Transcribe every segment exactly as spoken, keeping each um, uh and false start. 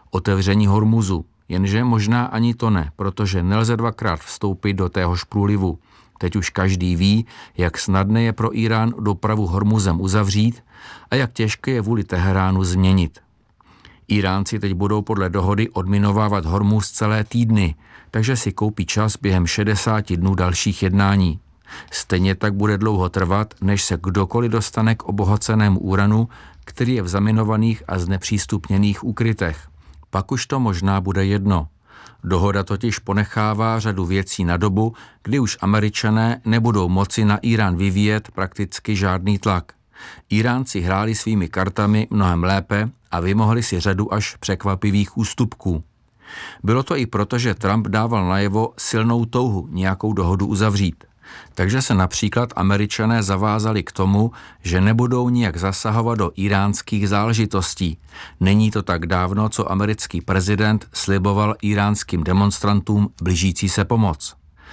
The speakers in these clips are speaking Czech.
otevření Hormuzu, jenže možná ani to ne, protože nelze dvakrát vstoupit do téhož průlivu. Teď už každý ví, jak snadné je pro Irán dopravu Hormuzem uzavřít a jak těžké je vůli Teheránu změnit. Iránci teď budou podle dohody odminovávat Hormuz celé týdny, takže si koupí čas během šedesáti dnů dalších jednání. Stejně tak bude dlouho trvat, než se kdokoliv dostane k obohacenému uranu, který je v zaminovaných a znepřístupněných úkrytech. Pak už to možná bude jedno. Dohoda totiž ponechává řadu věcí na dobu, kdy už Američané nebudou moci na Irán vyvíjet prakticky žádný tlak. Iránci hráli svými kartami mnohem lépe a vymohli si řadu až překvapivých ústupků. Bylo to i proto, že Trump dával najevo silnou touhu nějakou dohodu uzavřít. Takže se například Američané zavázali k tomu, že nebudou nijak zasahovat do iránských záležitostí. Není to tak dávno, co americký prezident sliboval iránským demonstrantům blížící se pomoc.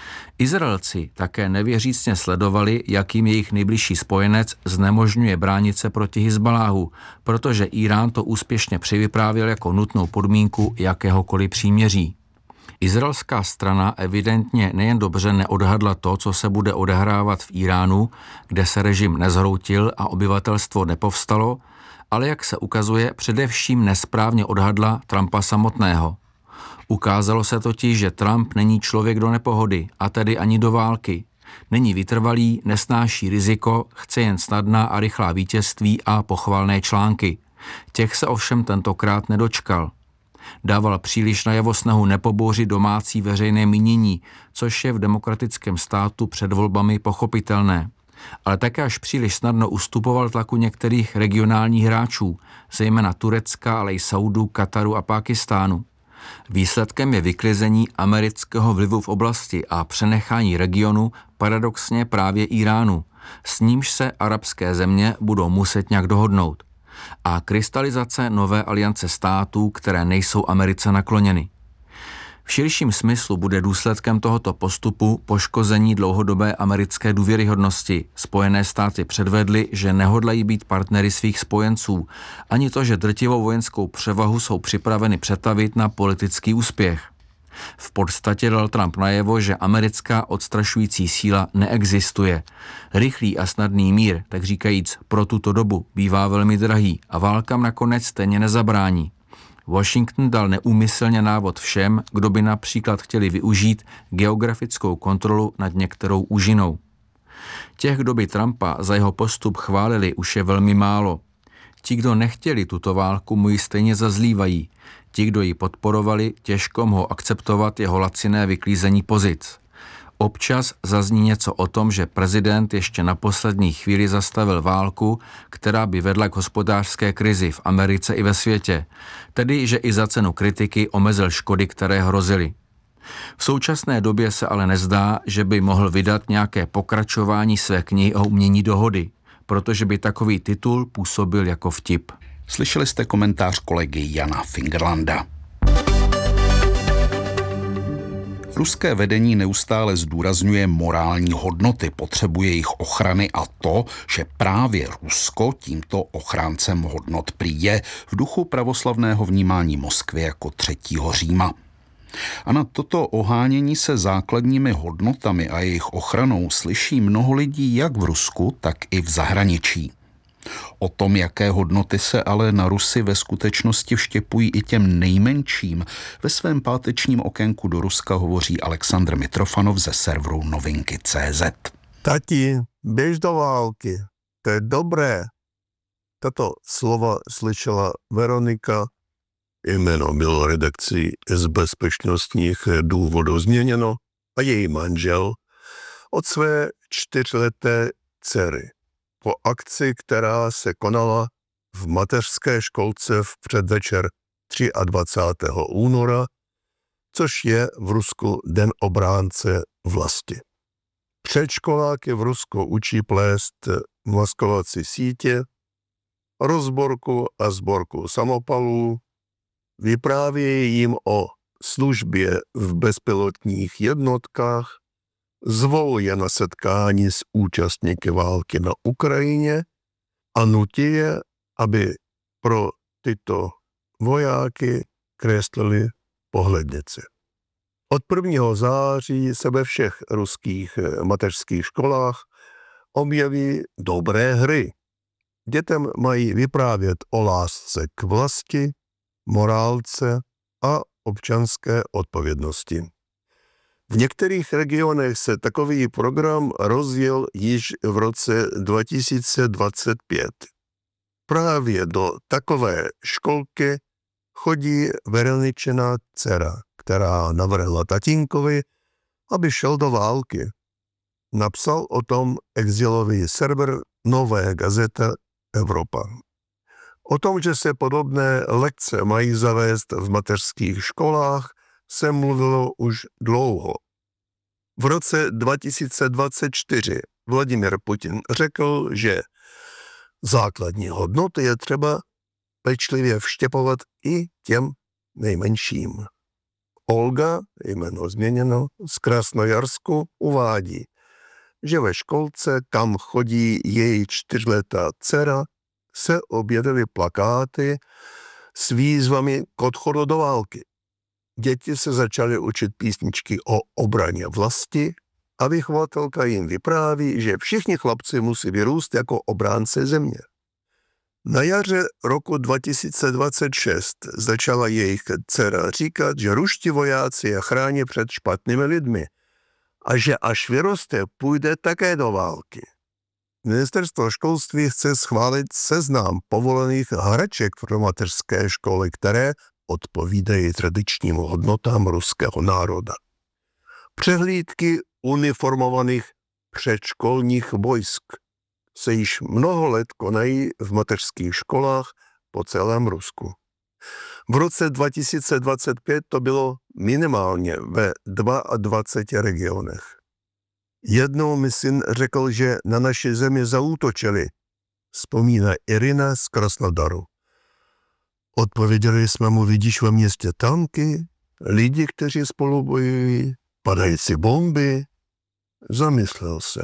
Izraelci také nevěřícně sledovali, jakým jejich nejbližší spojenec znemožňuje bránit se proti Hizbaláhu, protože Irán to úspěšně přivyprávěl jako nutnou podmínku jakéhokoliv příměří. Izraelská strana evidentně nejen dobře neodhadla to, co se bude odehrávat v Iránu, kde se režim nezhroutil a obyvatelstvo nepovstalo, ale jak se ukazuje, především nesprávně odhadla Trumpa samotného. Ukázalo se totiž, že Trump není člověk do nepohody, a tedy ani do války. Není vytrvalý, nesnáší riziko, chce jen snadná a rychlá vítězství a pochvalné články. Těch se ovšem tentokrát nedočkal. Dával příliš najevo snahu nepobouřit domácí veřejné mínění, což je v demokratickém státu před volbami pochopitelné. Ale také až příliš snadno ustupoval tlaku některých regionálních hráčů, zejména Turecka, ale i Saudu, Kataru a Pákistánu. Výsledkem je vyklizení amerického vlivu v oblasti a přenechání regionu paradoxně právě Iránu, s nímž se arabské země budou muset nějak dohodnout. A krystalizace nové aliance států, které nejsou Americe nakloněny. V širším smyslu bude důsledkem tohoto postupu poškození dlouhodobé americké důvěryhodnosti. Spojené státy předvedly, že nehodlají být partnery svých spojenců, ani to, že drtivou vojenskou převahu jsou připraveny přetavit na politický úspěch. V podstatě dal Trump najevo, že americká odstrašující síla neexistuje. Rychlý a snadný mír, tak říkajíc pro tuto dobu, bývá velmi drahý a válkám nakonec stejně nezabrání. Washington dal neúmyslně návod všem, kdo by například chtěli využít geografickou kontrolu nad některou úžinou. Těch, kdo by Trumpa za jeho postup chválili, už je velmi málo. Ti, kdo nechtěli tuto válku, mu ji stejně zazlívají. Ti, kdo ji podporovali, těžko mohou akceptovat jeho laciné vyklízení pozic. Občas zazní něco o tom, že prezident ještě na poslední chvíli zastavil válku, která by vedla k hospodářské krizi v Americe i ve světě, tedy že i za cenu kritiky omezil škody, které hrozily. V současné době se ale nezdá, že by mohl vydat nějaké pokračování své knihy o umění dohody, protože by takový titul působil jako vtip. Slyšeli jste komentář kolegy Jana Fingerlanda. Ruské vedení neustále zdůrazňuje morální hodnoty, potřebuje jejich ochrany a to, že právě Rusko tímto ochráncem hodnot prý je v duchu pravoslavného vnímání Moskvy jako třetího Říma. A na toto ohánění se základními hodnotami a jejich ochranou slyší mnoho lidí jak v Rusku, tak i v zahraničí. O tom, jaké hodnoty se ale na Rusy ve skutečnosti vštěpují i těm nejmenším, ve svém pátečním okénku do Ruska hovoří Aleksandr Mitrofanov ze serveru novinky tečka cé zet. Tati, běž do války, to je dobré. Tato slova slyšela Veronika. Jméno bylo redakcí z bezpečnostních důvodů změněno a její manžel od své čtyřleté dcery. Po akci, která se konala v mateřské školce v předvečer dvacátého třetího února, což je v Rusku Den obránce vlasti. Předškoláky v Rusku učí plést maskovací sítě, rozborku a sborku samopalů, vyprávějí jim o službě v bezpilotních jednotkách, zvou je na setkání s účastníky války na Ukrajině a nutí je, aby pro tyto vojáky kreslili pohlednice. Od prvního září se ve všech ruských mateřských školách objeví dobré hry. Dětem mají vyprávět o lásce k vlasti, morálce a občanské odpovědnosti. V některých regionech se takový program rozjel již v roce dva tisíce dvacet pět. Právě do takové školky chodí Veroničina dcera, která navrhla tatínkovi, aby šel do války. Napsal o tom exilový server Nové gazeta Evropa. O tom, že se podobné lekce mají zavést v mateřských školách, se mluvilo už dlouho. V roce dva tisíce dvacet čtyři Vladimir Putin řekl, že základní hodnoty je třeba pečlivě vštěpovat i těm nejmenším. Olga, jméno změněno, z Krasnojarsku uvádí, že ve školce, kam chodí její čtyřletá dcera, se objevily plakáty s výzvami k odchodu do války. Děti se začaly učit písničky o obraně vlasti a vychovatelka jim vypráví, že všichni chlapci musí vyrůst jako obránce země. Na jaře roku dva tisíce dvacet šest začala jejich dcera říkat, že ruští vojáci je chrání před špatnými lidmi a že až vyroste, půjde také do války. Ministerstvo školství chce schválit seznam povolených hraček pro mateřské školy, které odpovídají tradičním hodnotám ruského národa. Přehlídky uniformovaných předškolních vojsk se již mnoho let konají v mateřských školách po celém Rusku. V roce dva tisíce dvacet pět to bylo minimálně ve dvaceti dvou regionech. Jednou mi syn řekl, že na naši zemi zaútočili, vzpomíná Irina z Krasnodaru. Odpověděli jsme mu, vidíš ve městě tanky, lidi, kteří spolu bojují, padající bomby. Zamyslel se.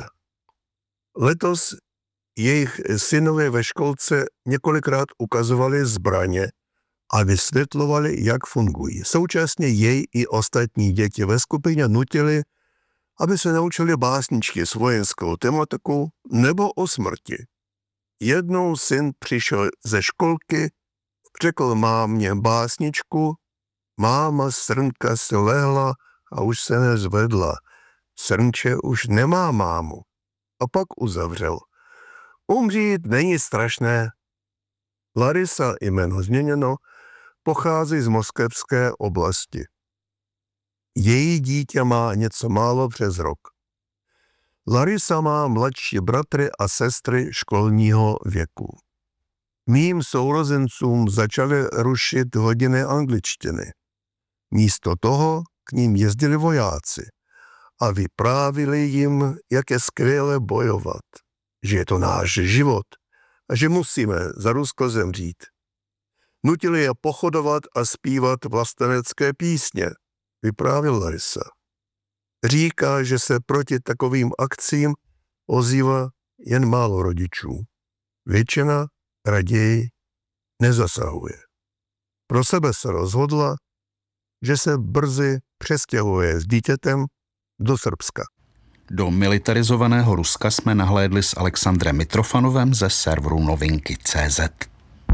Letos jejich synové ve školce několikrát ukazovali zbraně a vysvětlovali, jak fungují. Současně jej i ostatní děti ve skupině nutili, aby se naučili básničky s vojenskou tematikou nebo o smrti. Jednou syn přišel ze školky, řekl mámě básničku, máma srnka se lehla a už se nezvedla. Srnče už nemá mámu. A pak uzavřel. Umřít není strašné. Larisa, jméno změněno, pochází z moskevské oblasti. Její dítě má něco málo přes rok. Larisa má mladší bratry a sestry školního věku. Mým sourozencům začaly rušit hodiny angličtiny. Místo toho k ním jezdili vojáci a vyprávili jim, jak je skvěle bojovat, že je to náš život a že musíme za Rusko zemřít. Nutili je pochodovat a zpívat vlastenecké písně, vyprávěl Larisa. Říká, že se proti takovým akcím ozývá jen málo rodičů. Většina raději nezasahuje. Pro sebe se rozhodla, že se brzy přestěhuje s dítětem do Srbska. Do militarizovaného Ruska jsme nahlédli s Alexandrem Mitrofanovem ze serveru novinky tečka cé zet.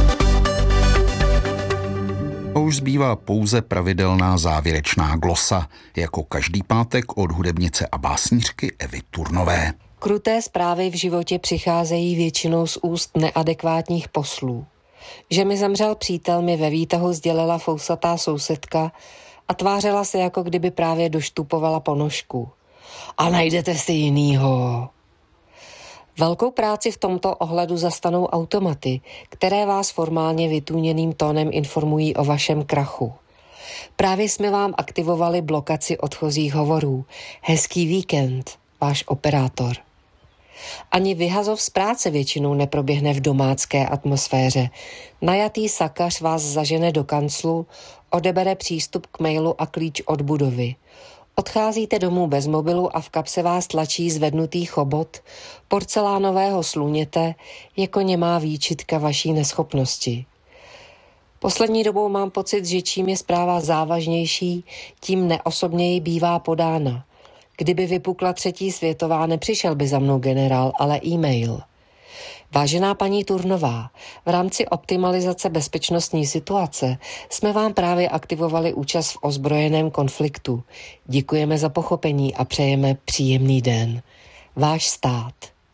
A už zbývá pouze pravidelná závěrečná glosa, jako každý pátek od hudebnice a básnířky Evy Turnové. Kruté zprávy v životě přicházejí většinou z úst neadekvátních poslů. Že mi zemřel přítel, mi ve výtahu sdělila fousatá sousedka a tvářila se, jako kdyby právě doštupovala ponožku. A najdete si jinýho. Velkou práci v tomto ohledu zastanou automaty, které vás formálně vytůněným tónem informují o vašem krachu. Právě jsme vám aktivovali blokaci odchozích hovorů. Hezký víkend, váš operátor. Ani vyhazov z práce většinou neproběhne v domácké atmosféře. Najatý sakař vás zažene do kanclu, odebere přístup k mailu a klíč od budovy. Odcházíte domů bez mobilu a v kapse vás tlačí zvednutý chobot, porcelánového sluněte, jako němá výčitka vaší neschopnosti. Poslední dobou mám pocit, že čím je zpráva závažnější, tím neosobněji bývá podána. Kdyby vypukla třetí světová, nepřišel by za mnou generál, ale e-mail. Vážená paní Turnová, v rámci optimalizace bezpečnostní situace jsme vám právě aktivovali účast v ozbrojeném konfliktu. Děkujeme za pochopení a přejeme příjemný den. Váš stát.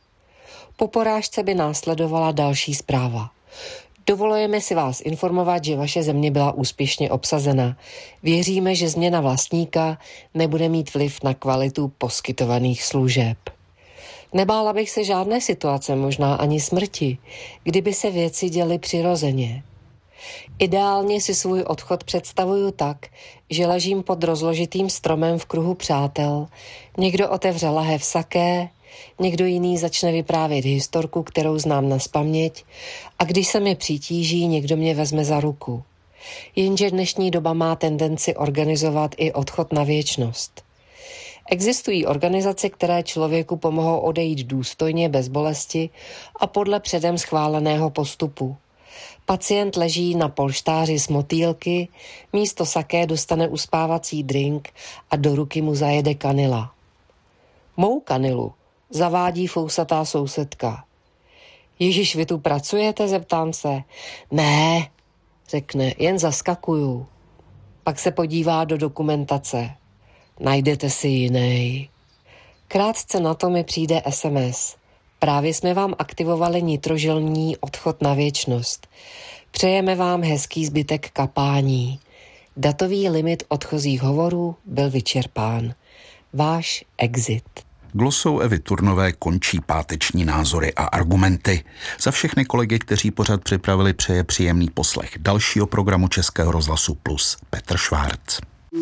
Po porážce by následovala další zpráva. Dovolujeme si vás informovat, že vaše země byla úspěšně obsazena. Věříme, že změna vlastníka nebude mít vliv na kvalitu poskytovaných služeb. Nebála bych se žádné situace, možná ani smrti, kdyby se věci děly přirozeně. Ideálně si svůj odchod představuju tak, že ležím pod rozložitým stromem v kruhu přátel, někdo otevře lahev saké, někdo jiný začne vyprávět historku, kterou znám nazpaměť, a když se mi přitíží, někdo mě vezme za ruku. Jenže dnešní doba má tendenci organizovat i odchod na věčnost. Existují organizace, které člověku pomohou odejít důstojně, bez bolesti a podle předem schváleného postupu. Pacient leží na polštáři z motýlky, místo saké dostane uspávací drink a do ruky mu zajede kanila. Mou kanilu zavádí fousatá sousedka. Ježiš, vy tu pracujete, zeptám se. Ne, řekne, jen zaskakuju. Pak se podívá do dokumentace. Najdete si jinej. Krátce na to mi přijde es em es. Právě jsme vám aktivovali nitrožilní odchod na věčnost. Přejeme vám hezký zbytek kapání. Datový limit odchozích hovorů byl vyčerpán. Váš exit. Glosou Evy Turnové končí páteční názory a argumenty. Za všechny kolegy, kteří pořad připravili, přeje příjemný poslech dalšího programu Českého rozhlasu Plus Petr Švárc.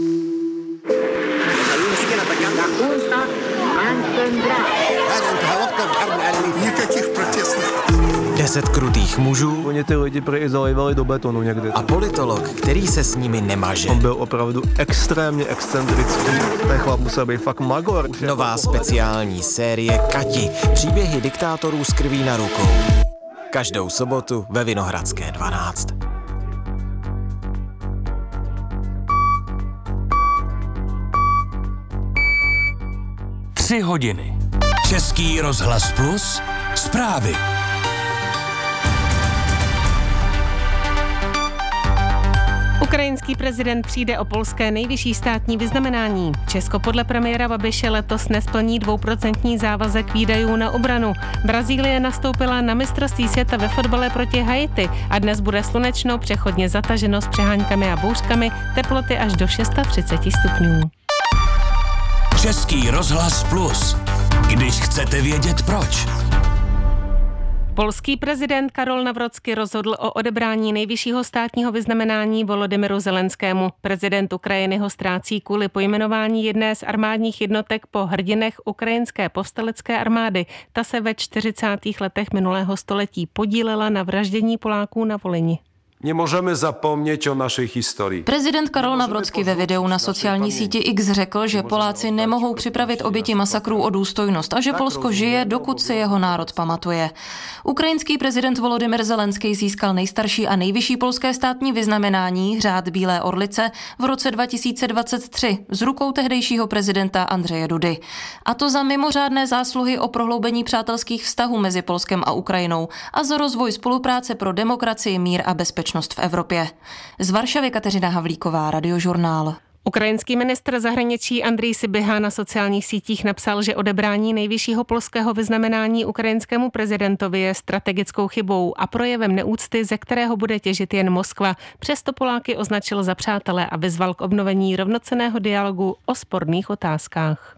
Deset krutých mužů. Oni ty lidi prý zalivali do betonu někdy. A politolog, který se s nimi nemaže. On byl opravdu extrémně excentrický. Ten chlap musel být fakt magor. Nová speciální série Kati. Příběhy diktátorů s krví na rukou. Každou sobotu ve Vinohradské dvanáct. Tři hodiny. Český rozhlas Plus. Zprávy. Ukrajinský prezident přijde o polské nejvyšší státní vyznamenání. Česko podle premiéra Babiše letos nesplní dvouprocentní závazek výdajů na obranu. Brazílie nastoupila na mistrovství světa ve fotbale proti Haiti a dnes bude slunečno, přechodně zataženo s přeháňkami a bouřkami, teploty až do třicet šest stupňů. Český rozhlas Plus. Když chcete vědět proč. Polský prezident Karol Nawrocki rozhodl o odebrání nejvyššího státního vyznamenání Volodymyru Zelenskému. Prezident Ukrajiny ho ztrácí kvůli pojmenování jedné z armádních jednotek po hrdinech ukrajinské povstalecké armády. Ta se ve čtyřicátých letech minulého století podílela na vraždění Poláků na Volyni. Nemůžeme zapomnět o naší historii. Prezident Karol Nawrocki ve videu na sociální síti X řekl, že Poláci nemohou připravit oběti masakrů o důstojnost a že Polsko žije, dokud se jeho národ pamatuje. Ukrajinský prezident Volodymyr Zelenský získal nejstarší a nejvyšší polské státní vyznamenání Řád Bílé orlice v roce dva tisíce dvacet tři z rukou tehdejšího prezidenta Andřeje Dudy. A to za mimořádné zásluhy o prohloubení přátelských vztahů mezi Polskem a Ukrajinou a za rozvoj spolupráce pro demokracii, mír a bezpečnost v Evropě. Z Varšavy Kateřina Havlíková, Radiožurnál. Ukrajinský ministr zahraničí Andrej Sybiha na sociálních sítích napsal, že odebrání nejvyššího polského vyznamenání ukrajinskému prezidentovi je strategickou chybou a projevem neúcty, ze kterého bude těžit jen Moskva. Přesto Poláky označil za přátele a vyzval k obnovení rovnocenného dialogu o sporných otázkách.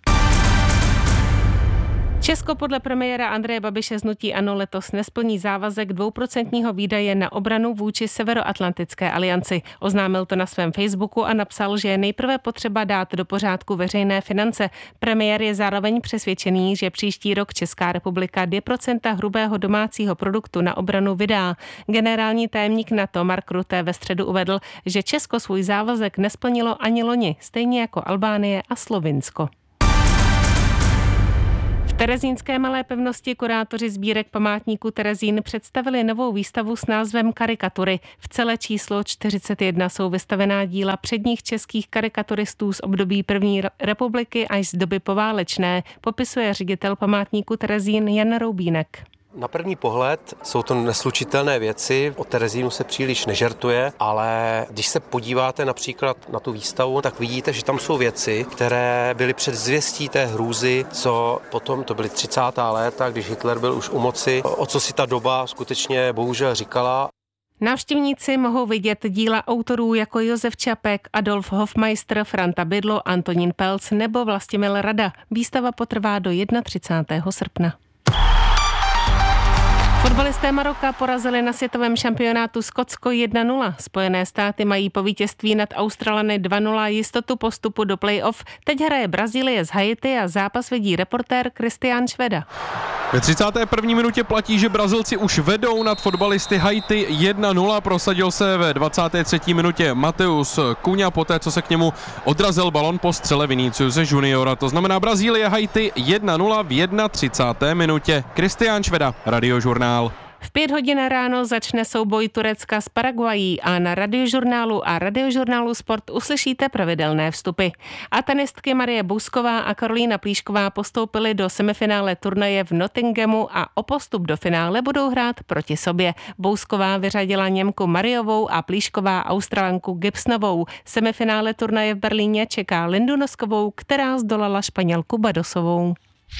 Česko podle premiéra Andreje Babiše z hnutí ANO letos nesplní závazek dvouprocentního výdaje na obranu vůči Severoatlantické alianci. Oznámil to na svém Facebooku a napsal, že je nejprve potřeba dát do pořádku veřejné finance. Premiér je zároveň přesvědčený, že příští rok Česká republika dvě procenta hrubého domácího produktu na obranu vydá. Generální tajemník NATO Mark Rutte ve středu uvedl, že Česko svůj závazek nesplnilo ani loni, stejně jako Albánie a Slovinsko. V terezínské Malé pevnosti kurátoři sbírek památníku Terezín představili novou výstavu s názvem Karikatury. V celé číslo čtyřicet jedna jsou vystavená díla předních českých karikaturistů z období první republiky až z doby poválečné, popisuje ředitel památníku Terezín Jan Roubínek. Na první pohled jsou to neslučitelné věci, o Terezínu se příliš nežertuje, ale když se podíváte například na tu výstavu, tak vidíte, že tam jsou věci, které byly předzvěstí té hrůzy, co potom, to byly třicátá léta, když Hitler byl už u moci, o co si ta doba skutečně bohužel říkala. Návštěvníci mohou vidět díla autorů jako Josef Čapek, Adolf Hofmeister, Franta Bydlo, Antonín Pelc nebo Vlastimil Rada. Výstava potrvá do třicátého prvního srpna. Fotbalisté Maroka porazili na světovém šampionátu Skotsko jedna nula. Spojené státy mají po vítězství nad Australany dva nula jistotu postupu do play-off. Teď hraje Brazílie z Haiti a zápas vedí reportér Kristián Šveda. Ve třicáté první minutě platí, že Brazilci už vedou nad fotbalisty Haiti jedna nula. Prosadil se ve dvacáté třetí minutě Mateus Cunha poté, co se k němu odrazil balon po střele Viniciuse Juniora. To znamená Brazílie Haiti jedna nula v třicáté první minutě. Kristián Šveda, Radiožurnál. V pět hodin ráno začne souboj Turecka s Paraguají a na Radiožurnálu a Radiožurnálu Sport uslyšíte pravidelné vstupy. A tenistky Marie Bousková a Karolína Plíšková postoupily do semifinále turnaje v Nottinghamu a o postup do finále budou hrát proti sobě. Bousková vyřadila Němku Mariovou a Plíšková Australanku Gibsonovou. Semifinále turnaje v Berlíně čeká Lindu Noskovou, která zdolala Španělku Badosovou.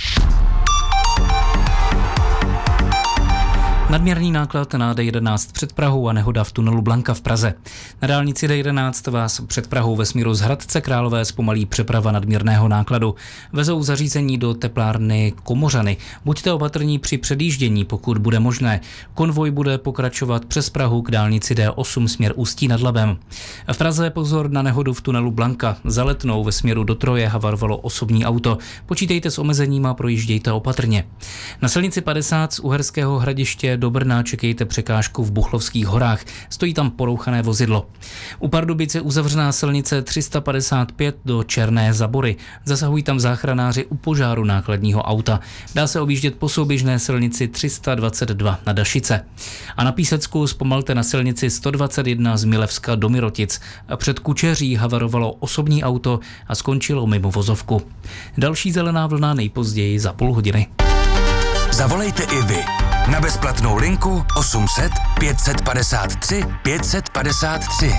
Nadměrný náklad na D jedenáct před Prahou a nehoda v tunelu Blanka v Praze. Na dálnici D jedenáct vás před Prahou ve směru z Hradce Králové zpomalí přeprava nadměrného nákladu. Vezou zařízení do teplárny Komořany. Buďte opatrní při předjíždění, pokud bude možné. Konvoj bude pokračovat přes Prahu k dálnici D osm směr Ústí nad Labem. V Praze pozor na nehodu v tunelu Blanka. Za Letnou ve směru do Troje havarovalo osobní auto. Počítejte s omezením a projíždějte opatrně. Na silnici padesát z Uherského Hradiště do Brna čekejte překážku v Buchlovských horách. Stojí tam porouchané vozidlo. U Pardubic je uzavřená silnice tři sta padesát pět do Černé Zabory. Zasahují tam záchranáři u požáru nákladního auta. Dá se objíždět po souběžné silnici tři sta dvacet dva na Dašice. A na Písecku zpomalte na silnici sto dvacet jedna z Milevska do Mirotic. A před Kučeří havarovalo osobní auto a skončilo mimo vozovku. Další zelená vlna nejpozději za půl hodiny. Zavolejte i vy na bezplatnou linku osm set pět set padesát tři pět set padesát tři.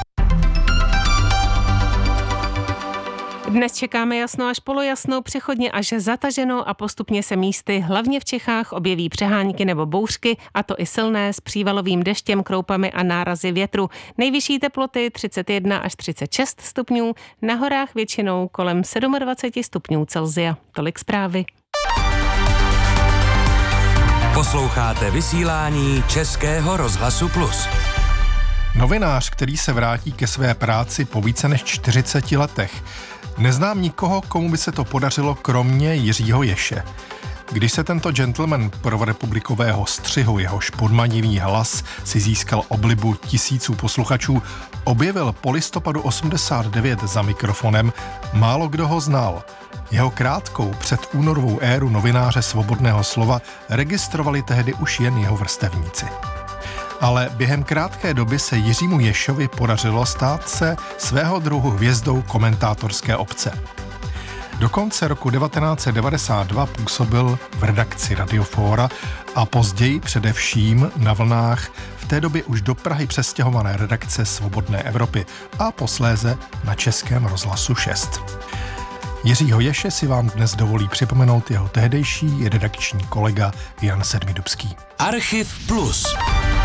Dnes čekáme jasno až polojasno, přechodně až zataženo a postupně se místy, hlavně v Čechách, objeví přehánky nebo bouřky, a to i silné s přívalovým deštěm, kroupami a nárazy větru. Nejvyšší teploty třicet jedna až třicet šest stupňů, na horách většinou kolem dvacet sedm stupňů Celsia. Tolik zprávy. Posloucháte vysílání Českého rozhlasu Plus. Novinář, který se vrátí ke své práci po více než čtyřiceti letech. Neznám nikoho, komu by se to podařilo kromě Jiřího Ješe. Když se tento gentleman prvorepublikového střihu, jehož podmanivý hlas si získal oblibu tisíců posluchačů, objevil po listopadu osmdesát devět za mikrofonem, málo kdo ho znal. Jeho krátkou předúnorovou éru novináře svobodného slova registrovali tehdy už jen jeho vrstevníci. Ale během krátké doby se Jiřímu Ješovi podařilo stát se svého druhu hvězdou komentátorské obce. Do konce roku devatenáct set devadesát dva působil v redakci Radiofóra a později především na vlnách v té době už do Prahy přestěhované redakce Svobodné Evropy a posléze na Českém rozhlasu šest. Jiřího Ješe si vám dnes dovolí připomenout jeho tehdejší redakční kolega Jan Sedmidubský. Archiv Plus.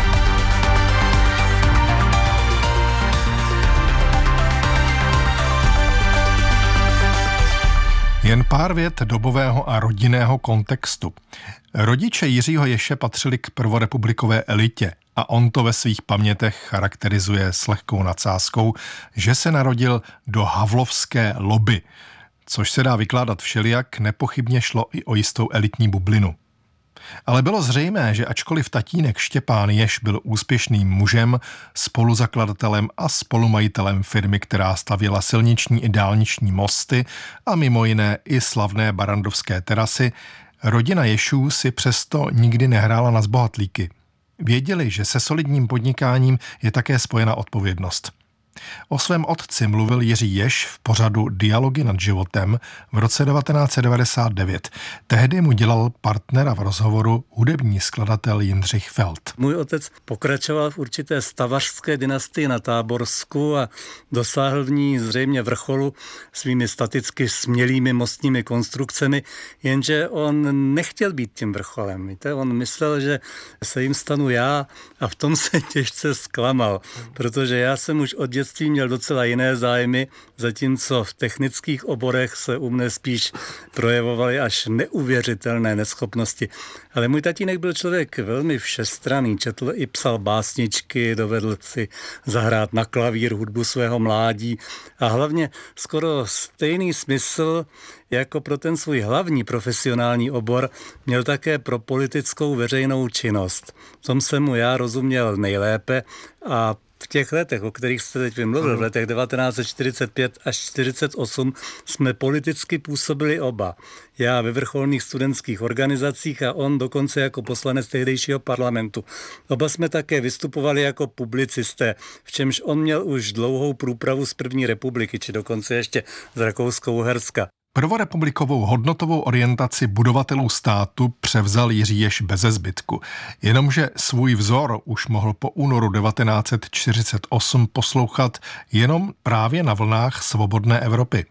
Jen pár vět dobového a rodinného kontextu. Rodiče Jiřího Ješe patřili k prvorepublikové elitě a on to ve svých pamětech charakterizuje s lehkou nadsázkou, že se narodil do havlovské lobby, což se dá vykládat všelijak, nepochybně šlo i o jistou elitní bublinu. Ale bylo zřejmé, že ačkoliv tatínek Štěpán Ješ byl úspěšným mužem, spoluzakladatelem a spolumajitelem firmy, která stavěla silniční i dálniční mosty a mimo jiné i slavné barandovské terasy, Rodina Ješů si přesto nikdy nehrála na zbohatlíky. Věděli, že se solidním podnikáním je také spojena odpovědnost. O svém otci mluvil Jiří Ješ v pořadu Dialogy nad životem v roce devatenáct set devadesát devět. Tehdy mu dělal partnera v rozhovoru hudební skladatel Jindřich Feld. Můj otec pokračoval v určité stavařské dynastii na Táborsku a dosáhl v ní zřejmě vrcholu svými staticky smělými mostními konstrukcemi, jenže on nechtěl být tím vrcholem. Víte? On myslel, že se jim stanu já a v tom se těžce zklamal, protože já jsem už od dětství měl docela jiné zájmy, zatímco v technických oborech se u mne spíš projevovaly až neuvěřitelné neschopnosti. Ale můj tatínek byl člověk velmi všestranný, četl i psal básničky, dovedl si zahrát na klavír hudbu svého mládí a hlavně skoro stejný smysl jako pro ten svůj hlavní profesionální obor měl také pro politickou veřejnou činnost. V tom jsem mu já rozuměl nejlépe a v těch letech, o kterých jste teď vymluvil, v letech devatenáct set čtyřicet pět až čtyřicet osm jsme politicky působili oba. Já ve vrcholných studentských organizacích a on dokonce jako poslanec tehdejšího parlamentu. Oba jsme také vystupovali jako publicisté, v čemž on měl už dlouhou průpravu z první republiky, či dokonce ještě z Rakousko-Uherska. Prvorepublikovou hodnotovou orientaci budovatelů státu převzal Jiří Ješ beze zbytku, jenomže svůj vzor už mohl po únoru devatenáct set čtyřicet osm poslouchat jenom právě na vlnách svobodné Evropy.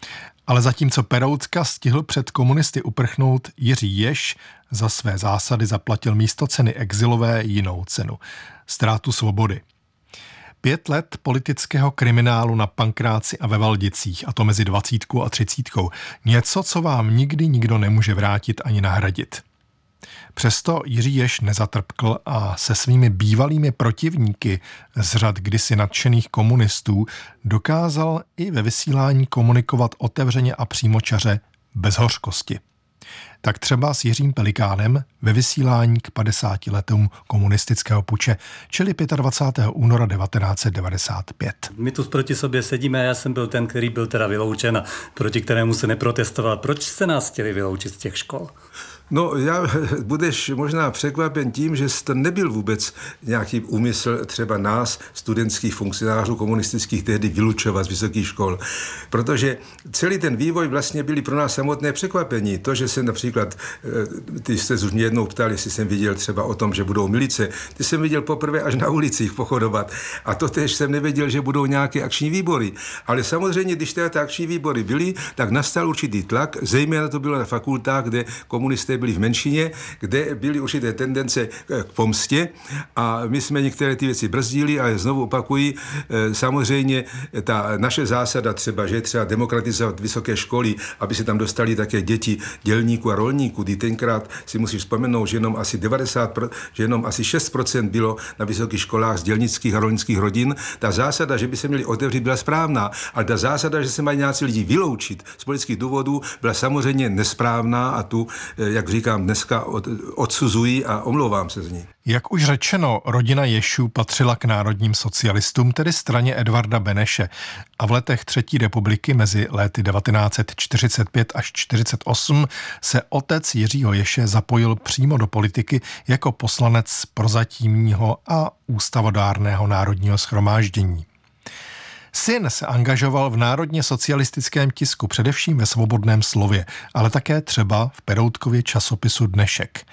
Ale zatímco Peroutka stihl před komunisty uprchnout, Jiří Ješ za své zásady zaplatil místo ceny exilové jinou cenu – ztrátu svobody. Pět let politického kriminálu na Pankráci a ve Valdicích, a to mezi dvacítkou a třicítkou. Něco, co vám nikdy nikdo nemůže vrátit ani nahradit. Přesto Jiří Ješ nezatrpkl a se svými bývalými protivníky z řad kdysi nadšených komunistů dokázal i ve vysílání komunikovat otevřeně a přímočaře bez hořkosti. Tak třeba s Jiřím Pelikánem ve vysílání k padesáti letům komunistického puče, čili dvacátého pátého února devatenáct set devadesát pět. My tu proti sobě sedíme a já jsem byl ten, který byl teda vyloučen a proti kterému se neprotestoval. Proč jste nás chtěli vyloučit z těch škol? No, já, budeš možná překvapen tím, že to nebyl vůbec nějaký úmysl třeba nás, studentských funkcionářů komunistických, tehdy vylučovat z vysokých škol. Protože celý ten vývoj vlastně byly pro nás samotné překvapení. To, že se například, ty jste už mě jednou ptali, jestli jsem viděl třeba o tom, že budou milice, ty jsem viděl poprvé až na ulicích pochodovat. A to tež jsem nevěděl, že budou nějaké akční výbory. Ale samozřejmě, když ty akční výbory byly, tak nastal určitý tlak, zejména to bylo na fakultách, kde komunisté byli v menšině, kde byly určité tendence k pomstě a my jsme některé ty věci brzdili, ale znovu opakuji, samozřejmě ta naše zásada třeba, že je třeba demokratizovat vysoké školy, aby se tam dostali také děti dělníků a rolníků, kdy tenkrát si musíš vzpomenout, že jenom asi devadesát, že jenom asi šest procent bylo na vysokých školách z dělnických a rolnických rodin. Ta zásada, že by se měli otevřít, byla správná, ale ta zásada, že se mají nějací lidi vyloučit z politických důvodů, byla samozřejmě nesprávná a tu, jak říkám, dneska od, odsuzují a omlouvám se z ní. Jak už řečeno, rodina Ješů patřila k národním socialistům, tedy straně Edvarda Beneše. A v letech Třetí republiky mezi léty devatenáct set čtyřicet pět až čtyřicet osm se otec Jiřího Ješe zapojil přímo do politiky jako poslanec prozatímního a ústavodárného národního shromáždění. Syn se angažoval v národně socialistickém tisku, především ve Svobodném slově, ale také třeba v Peroutkově časopisu Dnešek.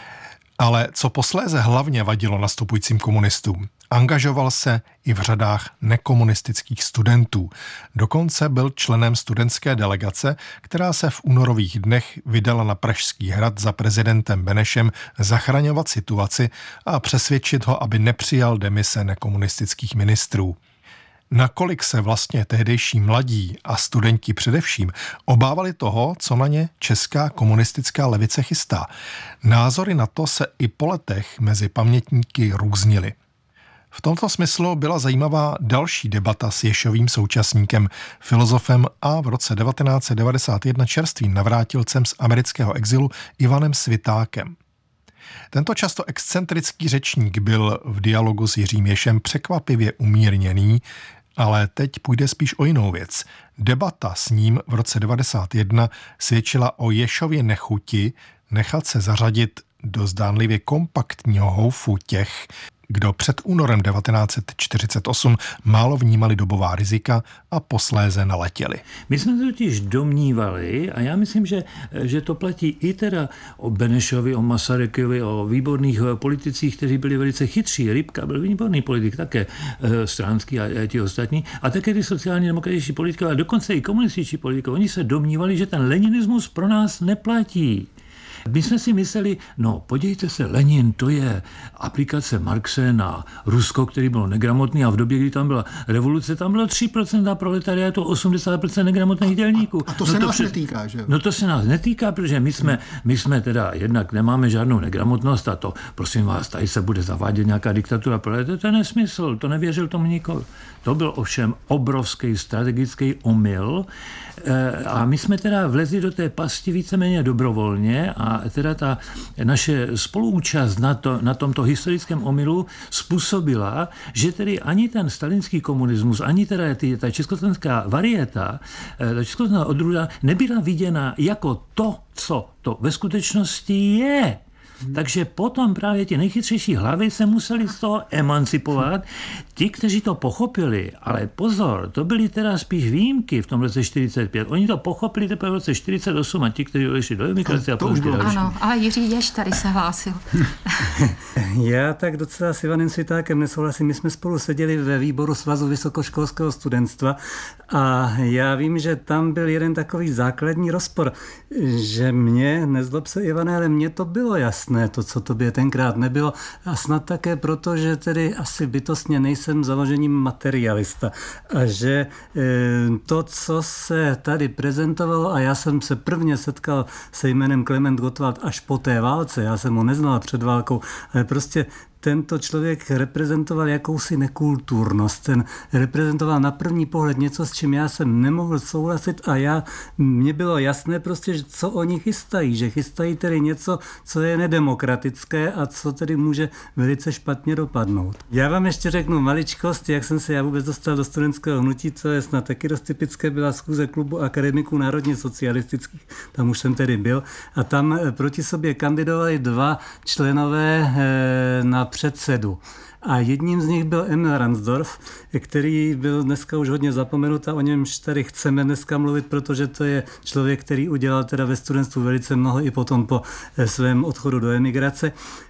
Ale co posléze hlavně vadilo nastupujícím komunistům, angažoval se i v řadách nekomunistických studentů. Dokonce byl členem studentské delegace, která se v únorových dnech vydala na Pražský hrad za prezidentem Benešem zachraňovat situaci a přesvědčit ho, aby nepřijal demise nekomunistických ministrů. Nakolik se vlastně tehdejší mladí a studenti především obávali toho, co na ně česká komunistická levice chystá. Názory na to se i po letech mezi pamětníky různily. V tomto smyslu byla zajímavá další debata s Ješovým současníkem, filozofem a v roce devatenáct set devadesát jedna čerstvým navrátilcem z amerického exilu Ivanem Svitákem. Tento často excentrický řečník byl v dialogu s Jiřím Ješem překvapivě umírněný, ale teď půjde spíš o jinou věc. Debata s ním v roce devadesát jedna svědčila o Ješově nechuti nechat se zařadit do zdánlivě kompaktního houfu těch, kdo před únorem devatenáct set čtyřicet osm málo vnímali dobová rizika a posléze naletěli. My jsme to totiž domnívali, a já myslím, že, že to platí i teda o Benešovi, o Masarykovi, o výborných politicích, kteří byli velice chytří. Rybka byl výborný politik, také Stránský a, a ti ostatní, a také ty sociálně demokratičtí politikové, a dokonce i komunističtí politikové. Oni se domnívali, že ten leninismus pro nás neplatí. My jsme si mysleli, no podívejte se, Lenin, to je aplikace Marxe na Rusko, který bylo negramotný, a v době, kdy tam byla revoluce, tam bylo tři procenta proletariátu, osmdesát procent negramotných dělníků. A to no se to nás před... netýká, že? No to se nás netýká, protože my jsme, my jsme teda jednak nemáme žádnou negramotnost a to, prosím vás, tady se bude zavádět nějaká diktatura proletariátu, to je nesmysl, to nevěřil tomu nikdo. To byl ovšem obrovský strategický omyl a my jsme teda vlezli do té pasti víceméně dobrovolně a teda ta naše spoluúčast na, to, na tomto historickém omylu způsobila, že tedy ani ten stalinský komunismus, ani teda ty, ta československá varieta, ta československá odrůda nebyla viděna jako to, co to ve skutečnosti je. Takže potom právě ti nejchytřejší hlavy se museli z toho emancipovat. Ti, kteří to pochopili, ale pozor, to byly teda spíš výjimky v tom roce čtyřicet pět. Oni to pochopili teprve v roce čtyřicet osm a ti, kteří odešli do emigrace a podobně. Ano, ale Jiří Ješ tady se hlásil. Já tak docela s Ivanem Svitákem nesouhlasím. My jsme spolu seděli ve výboru Svazu vysokoškolského studentstva a já vím, že tam byl jeden takový základní rozpor, že mě, nezlob se Ivane, ale mně to bylo jasné, to, co tobě tenkrát nebylo, a snad také proto, že tedy asi bytostně nejsem založením materialista a že e, to, co se tady prezentovalo, a já jsem se prvně setkal se jménem Klement Gottwald až po té válce, já jsem ho neznal před válkou, ale prostě tento člověk reprezentoval jakousi nekulturnost. Ten reprezentoval na první pohled něco, s čím já jsem nemohl souhlasit a já, mně bylo jasné prostě, že co oni chystají, že chystají tedy něco, co je nedemokratické a co tedy může velice špatně dopadnout. Já vám ještě řeknu maličkost, jak jsem se já vůbec dostal do studentského hnutí, co je snad taky dost typické, byla schůze klubu akademiků národně socialistických, tam už jsem tedy byl, a tam proti sobě kandidovali dva členové na předsedu. A jedním z nich byl Emil Ransdorf, který byl dneska už hodně zapomenut a o němž tady chceme dneska mluvit, protože to je člověk, který udělal teda ve studentstvu velice mnoho i potom po svém odchodu do emigrace.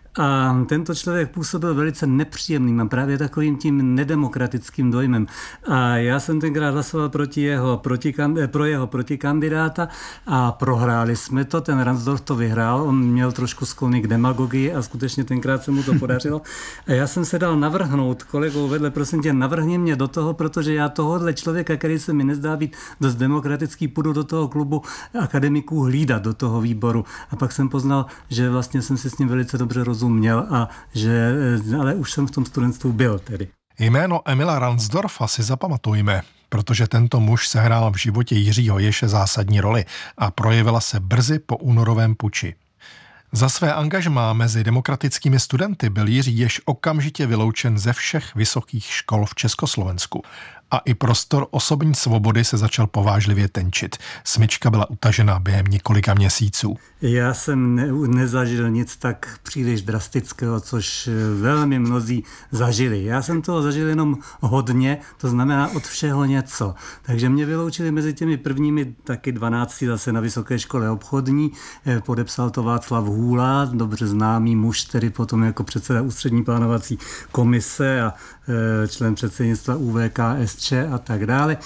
A tento člověk působil velice nepříjemným a právě takovým tím nedemokratickým dojmem. A já jsem tenkrát hlasoval proti jeho, proti, pro jeho protikandidáta a prohráli jsme to. Ten Ransdorf to vyhrál, on měl trošku sklony k demagogii a skutečně tenkrát se mu to podařilo. A já jsem se dal navrhnout kolegou vedle, prosím tě, navrhni mě do toho, protože já tohohle člověka, který se mi nezdá být dost demokratický, půjdu do toho klubu akademiků hlídat, do toho výboru. A pak jsem poznal, že vlastně jsem si s ním velice dobře rozuměl. Měl a že, ale už jsem v tom studentstvu byl tedy. Jméno Emila Ransdorfa si zapamatujme, protože tento muž sehrál v životě Jiřího Ješe zásadní roli a projevila se brzy po únorovém puči. Za své angažmá mezi demokratickými studenty byl Jiří Ješ okamžitě vyloučen ze všech vysokých škol v Československu. A i prostor osobní svobody se začal povážlivě tenčit. Smyčka byla utažena během několika měsíců. Já jsem ne, nezažil nic tak příliš drastického, což velmi mnozí zažili. Já jsem toho zažil jenom hodně, to znamená od všeho něco. Takže mě vyloučili mezi těmi prvními taky dvanácti zase na Vysoké škole obchodní. Podepsal to Václav Hůla, dobře známý muž, který potom jako předseda ústřední plánovací komise a člen předsednictva U V K S Č a tak dále.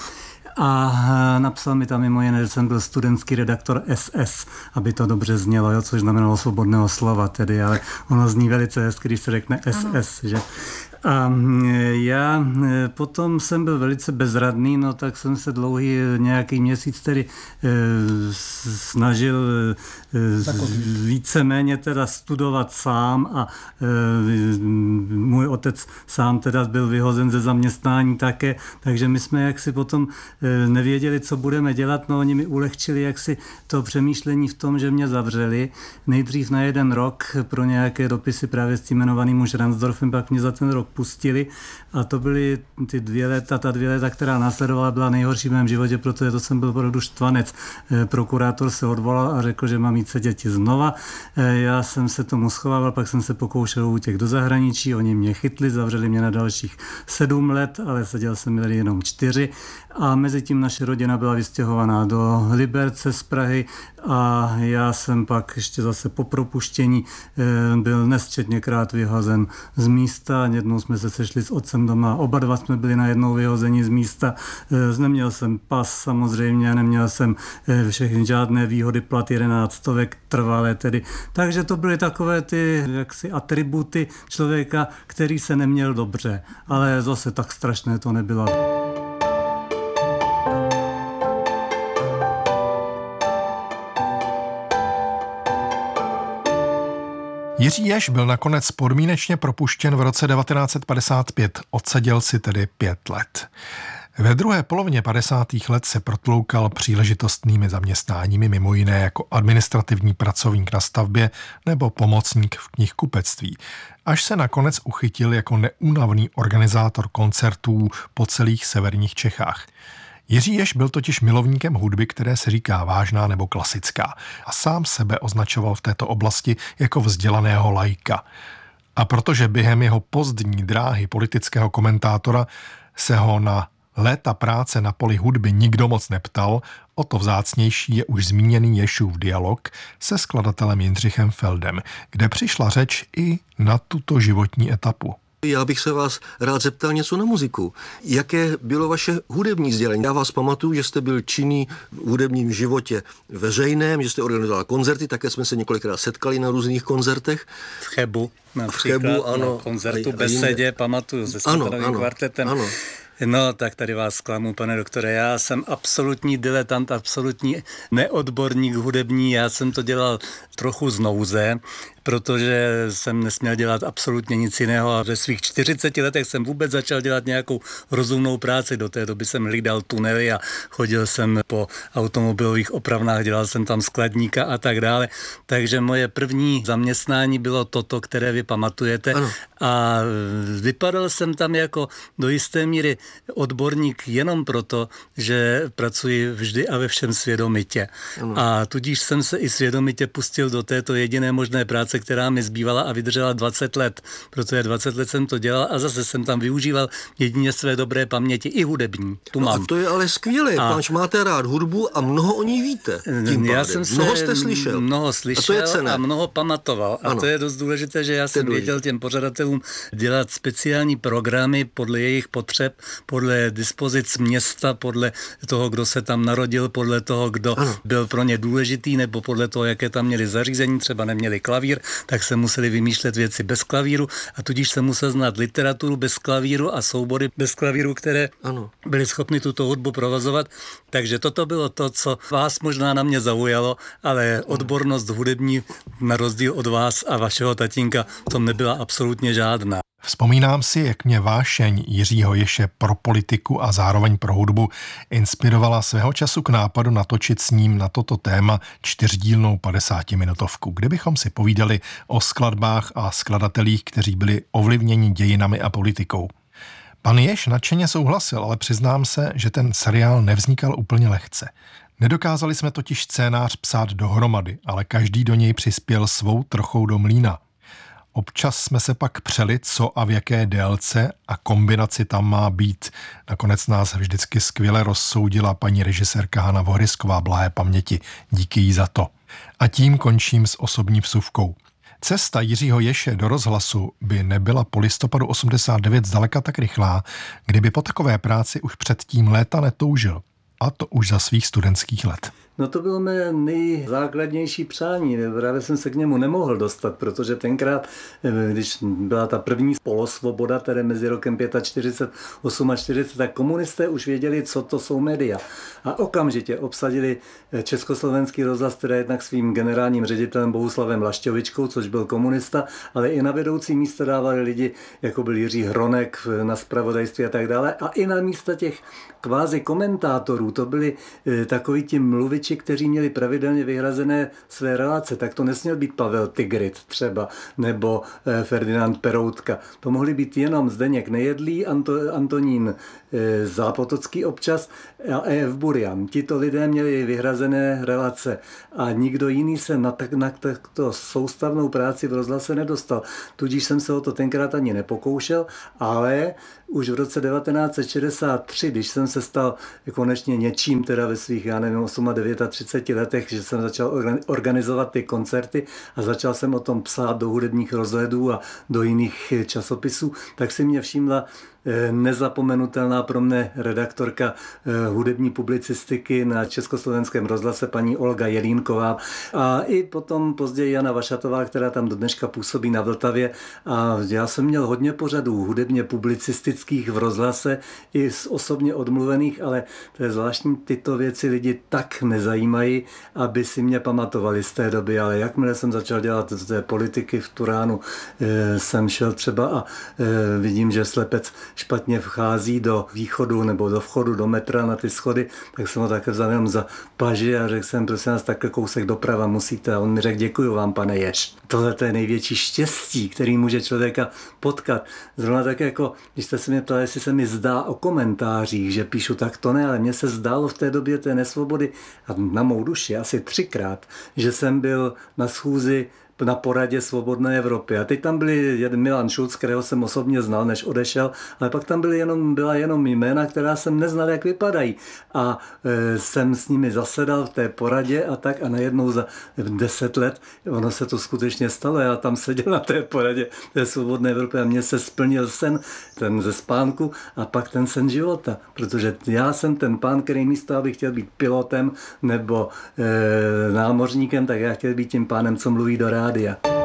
A napsal mi tam mimo jiné, že jsem byl studentský redaktor S S, aby to dobře znělo, jo, což znamenalo svobodného slova tedy, ale ono zní velice hezky, když se řekne S S, že? A já potom jsem byl velice bezradný, no tak jsem se dlouhý nějaký měsíc tedy e, snažil e, víceméně teda studovat sám a e, můj otec sám teda byl vyhozen ze zaměstnání také, takže my jsme jaksi potom e, nevěděli, co budeme dělat, no oni mi ulehčili jaksi to přemýšlení v tom, že mě zavřeli nejdřív na jeden rok pro nějaké dopisy právě s tím jmenovaným už Ransdorfem, pak mě za ten rok pustili a to byly ty dvě léta, ta dvě léta, která následovala, byla nejhorší v mém životě, protože to jsem byl opravdu štvanec. Prokurátor se odvolal a řekl, že mám jít sedět znova. Já jsem se tomu schovával, pak jsem se pokoušel utěct do zahraničí, oni mě chytli, zavřeli mě na dalších sedm let, ale seděl jsem tady jenom čtyři a mezi tím naše rodina byla vystěhovaná do Liberce z Prahy a já jsem pak ještě zase po propuštění byl nesčetněkrát vyhozen z místa. Jednou jsme se sešli s otcem doma, oba dva jsme byli najednou vyhozeni z místa. Neměl jsem pas samozřejmě, neměl jsem všechny žádné výhody, plat jedenáct stovek trvalé tedy. Takže to byly takové ty jaksi atributy člověka, který se neměl dobře, ale zase tak strašné to nebylo. Jiří Ješ byl nakonec podmínečně propuštěn v roce devatenáct set padesát pět, odseděl si tedy pět let. Ve druhé polovině padesátých let se protloukal příležitostnými zaměstnáními, mimo jiné jako administrativní pracovník na stavbě nebo pomocník v knihkupectví, až se nakonec uchytil jako neúnavný organizátor koncertů po celých severních Čechách. Jiří Ješ byl totiž milovníkem hudby, které se říká vážná nebo klasická a sám sebe označoval v této oblasti jako vzdělaného laika. A protože během jeho pozdní dráhy politického komentátora se ho na léta práce na poli hudby nikdo moc neptal, o to vzácnější je už zmíněný Ješův dialog se skladatelem Jindřichem Feldem, kde přišla řeč i na tuto životní etapu. Já bych se vás rád zeptal něco na muziku. Jaké bylo vaše hudební sdělení? Já vás pamatuju, že jste byl činný v hudebním životě veřejném, že jste organizoval koncerty, také jsme se několikrát setkali na různých koncertech. V Chebu například, v Chebu, ano, na koncertu Besedě, pamatuju, se Smetanovým kvartetem. Ano. No, tak tady vás zklamu, pane doktore. Já jsem absolutní diletant, absolutní neodborník hudební. Já jsem to dělal trochu z nouze, protože jsem nesměl dělat absolutně nic jiného a ve svých čtyřiceti letech jsem vůbec začal dělat nějakou rozumnou práci. Do té doby jsem hlídal tunely a chodil jsem po automobilových opravnách, dělal jsem tam skladníka a tak dále. Takže moje první zaměstnání bylo toto, které vy pamatujete. Ano. A vypadal jsem tam jako do jisté míry odborník jenom proto, že pracuji vždy a ve všem svědomitě. Ano. A tudíž jsem se i svědomitě pustil do této jediné možné práce, která mi zbývala a vydržela dvacet let. Protože dvacet let jsem to dělal a zase jsem tam využíval jedině své dobré paměti, i hudební. Tu mám. No a to je ale skvělé, páč máte rád hudbu a mnoho o ní víte. Tím Já jsem se mnoho jste slyšel. Mnoho slyšel a, to je cené. A mnoho pamatoval. A ano. To je dost důležité, že já jsem věděl těm pořadatelům dělat speciální programy podle jejich potřeb, podle dispozic města, podle toho, kdo se tam narodil, podle toho, kdo ano. byl pro ně důležitý, nebo podle toho, jaké tam měli zařízení, třeba neměli klavír, tak se museli vymýšlet věci bez klavíru a tudíž se musel znát literaturu bez klavíru a soubory bez klavíru, které ano. byly schopny tuto hudbu provozovat. Takže toto bylo to, co vás možná na mě zaujalo, ale odbornost hudební na rozdíl od vás a vašeho tatínka v tom nebyla absolutně žádná. Vzpomínám si, jak mě vášeň Jiřího Ješe pro politiku a zároveň pro hudbu inspirovala svého času k nápadu natočit s ním na toto téma čtyřdílnou padesátiminutovku, kde bychom si povídali o skladbách a skladatelích, kteří byli ovlivněni dějinami a politikou. Pan Ješ nadšeně souhlasil, ale přiznám se, že ten seriál nevznikal úplně lehce. Nedokázali jsme totiž scénář psát dohromady, ale každý do něj přispěl svou trochou do mlýna. Občas jsme se pak přeli, co a v jaké délce a kombinaci tam má být. Nakonec nás vždycky skvěle rozsoudila paní režisérka Hana Vohrysková, blahé paměti. Díky jí za to. A tím končím s osobní vsuvkou. Cesta Jiřího Ješe do rozhlasu by nebyla po listopadu osmdesát devět zdaleka tak rychlá, kdyby po takové práci už předtím léta netoužil. A to už za svých studentských let. No to bylo mé nejzákladnější přání. Právě jsem se k němu nemohl dostat, protože tenkrát, když byla ta první polosvoboda, tedy mezi rokem čtyřicet pět a čtyřicet osm, tak komunisté už věděli, co to jsou média. A okamžitě obsadili Československý rozhlas, teda jednak svým generálním ředitelem Bohuslavem Lašťovičkou, což byl komunista, ale i na vedoucí místa dávali lidi, jako byl Jiří Hronek na zpravodajství a tak dále. A i na místa těch kvázi komentátorů, to byli takoví ti mluviči hasiči, kteří měli pravidelně vyhrazené své relace, tak to nesměl být Pavel Tigrit třeba, nebo Ferdinand Peroutka. To mohli být jenom Zdeněk Nejedlý, Anto, Antonín Zápotocký občas a E F Burian. Tito lidé měli vyhrazené relace a nikdo jiný se na, tak, na takto soustavnou práci v rozhlase nedostal. Tudíž jsem se o to tenkrát ani nepokoušel, ale už v roce devatenáct set šedesát tři, když jsem se stal konečně něčím, teda ve svých, já nevím, třicet osm letech, že jsem začal organizovat ty koncerty a začal jsem o tom psát do hudebních rozhledů a do jiných časopisů, tak si mě všimla nezapomenutelná pro mne redaktorka hudební publicistiky na Československém rozhlase paní Olga Jelínková a i potom později Jana Vašatová, která tam do dneška působí na Vltavě. A já jsem měl hodně pořadů hudebně publicistických v rozhlase i z osobně odmluvených, ale to je zvláštní, tyto věci lidi tak nezajímají, aby si mě pamatovali z té doby, ale jakmile jsem začal dělat z té politiky v Turánu, jsem šel třeba a vidím, že slepec špatně vchází do východu nebo do vchodu do metra na ty schody, tak jsem ho také vzal jenom za paži a řekl jsem, prosím vás, takhle kousek doprava musíte. A on mi řekl, děkuju vám, pane Jež. Tohle to je největší štěstí, který může člověka potkat. Zrovna tak jako, když jste se mě ptali, jestli se mi zdá o komentářích, že píšu, tak to ne, ale mně se zdálo v té době té nesvobody a na mou duši asi třikrát, že jsem byl na schůzi na poradě Svobodné Evropy. A teď tam byli Milan Šulc, kterého jsem osobně znal, než odešel, ale pak tam byly jenom, byla jenom jména, která jsem neznal, jak vypadají. A e, jsem s nimi zasedal v té poradě a tak a najednou za deset let, ono se to skutečně stalo, já tam seděl na té poradě té Svobodné Evropy a mně se splnil sen, ten ze spánku a pak ten sen života, protože já jsem ten pán, který místo, abych chtěl být pilotem nebo e, námořníkem, tak já chtěl být tím pánem, co mluví do rádia.